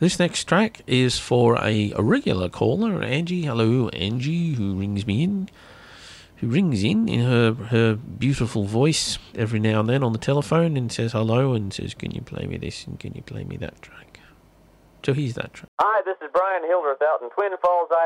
This next track is for a regular caller, Angie. Hello, Angie, who rings in her beautiful voice every now and then on the telephone and says hello and says, can you play me this and can you play me that track? So here's that track. Hi, this is Brian Hildreth out in Twin Falls,